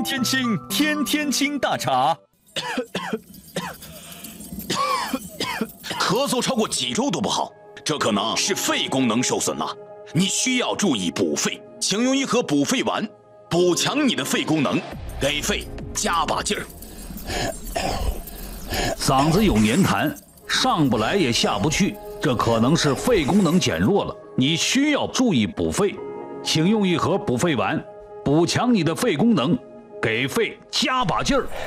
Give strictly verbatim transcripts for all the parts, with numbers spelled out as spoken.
天清，天天清大茶。 咳嗽超过几周都不好，这可能是肺功能受损了。你需要注意补肺，请用一盒补肺丸，补强你的肺功能，给肺加把劲儿。 嗓子有黏痰，上不来也下不去，这可能是肺功能减弱了。你需要注意补肺，请用一盒补肺丸，补强你的肺功能，给肺加把劲儿。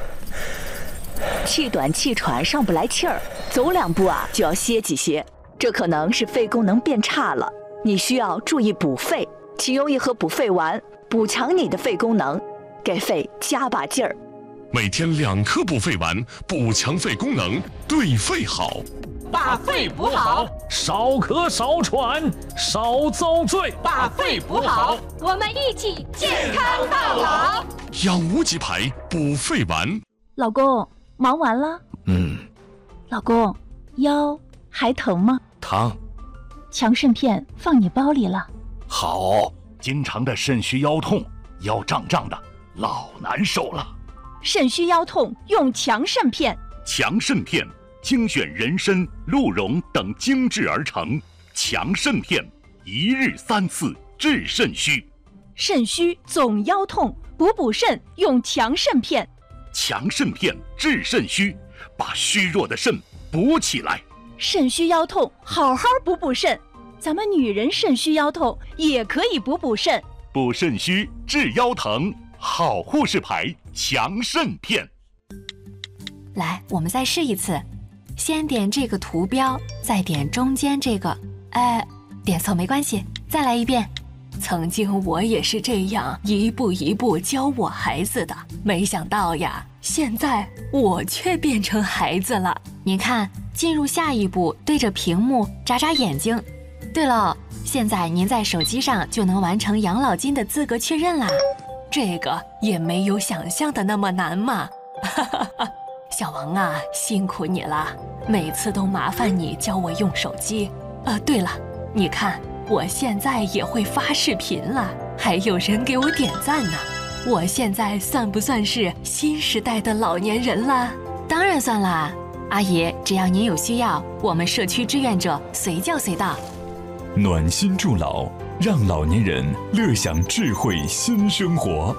气短气喘，上不来气儿，走两步啊就要歇几歇，这可能是肺功能变差了。你需要注意补肺，请用一盒补肺丸，补强你的肺功能，给肺加把劲儿。 每天两颗补肺丸，补强肺功能，对肺好。 把肺补好， 少咳少喘，少遭罪。 把肺补好， 我们一起健康到老。 养无极牌补肺丸。 老公，忙完了？ 嗯。 老公，腰还疼吗？ 疼。 强肾片放你包里了。 好。经常的肾虚腰痛，腰胀胀的，老难受了。 肾虚腰痛用强肾片。 强肾片精选人参、鹿茸等精制而成，强肾片一日三次治肾虚。 肾虚总腰痛，补补肾用强肾片。 强肾片治肾虚，把虚弱的肾补起来。 肾虚腰痛，好好补补肾。咱们女人肾虚腰痛也可以补补肾。 补肾虚治腰疼，好护士牌强肾片。 来，我们再试一次。先点这个图标，再点中间这个，哎，点错没关系，再来一遍。曾经我也是这样一步一步教我孩子的，没想到呀，现在我却变成孩子了。您看，进入下一步，对着屏幕眨眨眼睛。对了，现在您在手机上就能完成养老金的资格确认啦，这个也没有想象的那么难嘛。小王啊，辛苦你了，每次都麻烦你教我用手机。呃，对了，你看我现在也会发视频了，还有人给我点赞呢。我现在算不算是新时代的老年人了？当然算啦，阿姨，只要您有需要，我们社区志愿者随叫随到。 暖心助老，让老年人乐享智慧新生活。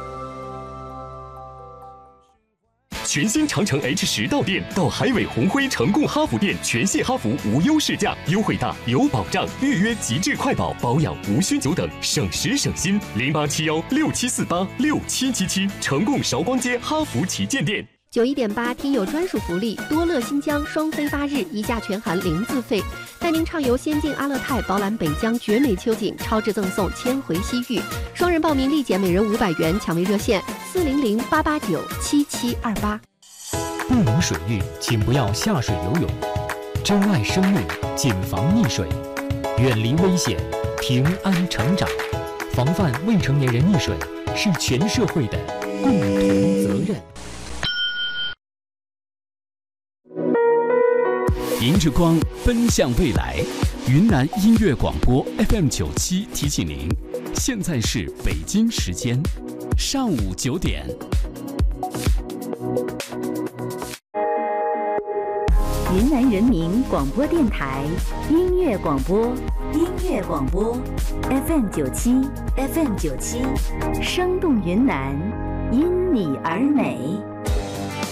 全新长城 H 十到店，到海伟宏辉成贡哈弗店全系哈弗无忧试驾，优惠大有保障，预约极致快保，保养无需久等，省时省心。零八七幺六七四八六七七七，成贡韶光街哈弗旗舰店。 九一点八听友专属福利，多乐新疆双飞八日一价全含零自费，带您畅游仙境阿勒泰，饱览北疆绝美秋景，超值赠送千回西域。双人报名立减每人五百元，抢位热线四零零八八九七七二八。 不明水域，请不要下水游泳。珍爱生命，谨防溺水，远离危险，平安成长。防范未成年人溺水是全社会的共同责任。 迎着光，奔向未来。云南音乐广播 F M 九七提醒您，现在是北京时间上午九点。 云南人民广播电台音乐广播，音乐广播 F M 九七 F M 九七，生动云南，因你而美。